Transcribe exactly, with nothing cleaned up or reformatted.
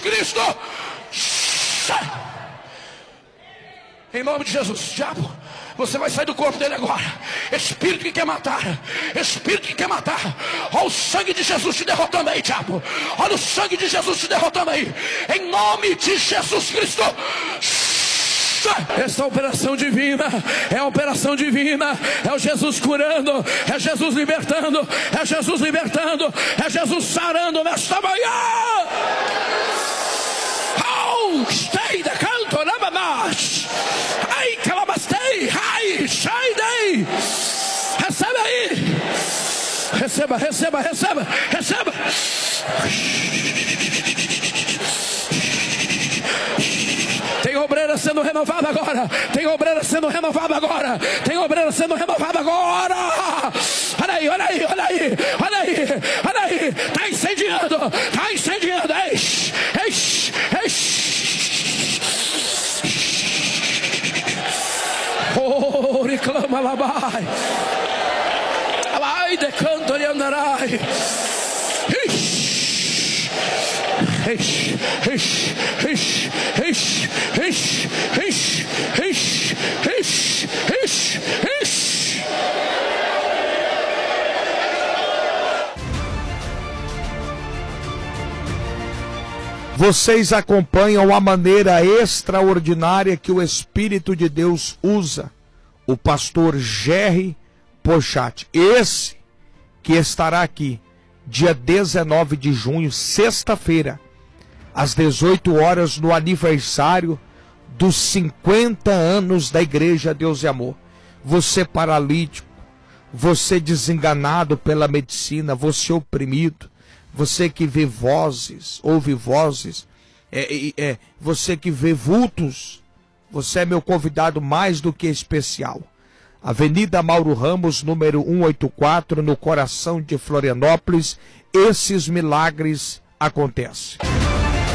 Cristo. Em nome de Jesus, diabo, você vai sair do corpo dele agora. Espírito que quer matar, espírito que quer matar. Olha o sangue de Jesus te derrotando aí, diabo. Olha o sangue de Jesus te derrotando aí. Em nome de Jesus Cristo. Essa operação divina é a operação divina. É o Jesus curando, é Jesus libertando, é Jesus libertando, é Jesus sarando nesta manhã. Oh, stay the canto, nabamash. Ai, calabastei, ai, shaidei. Recebe aí. Receba, receba, receba, receba. Tem obreira sendo renovada agora. Tem obreira sendo renovada agora. Tem obreira sendo renovada agora. Olha aí, olha aí, olha aí, olha aí, olha aí. Está incendiando, está incendiando. Eish, eish, eish. Oh, reclama labai. Labai de canto e andarai. Eish, eish, eish, eish, eish, eish, eish, eish, eish, eish. Vocês acompanham a maneira extraordinária que o Espírito de Deus usa o pastor Jerry Pochat, esse que estará aqui dia dezenove de junho, sexta-feira, às dezoito horas, no aniversário dos cinquenta anos da Igreja Deus e Amor. Você paralítico, você desenganado pela medicina, você oprimido, você que vê vozes, ouve vozes, é, é, você que vê vultos, você é meu convidado mais do que especial. Avenida Mauro Ramos, número cento e oitenta e quatro, no coração de Florianópolis. Esses milagres acontecem.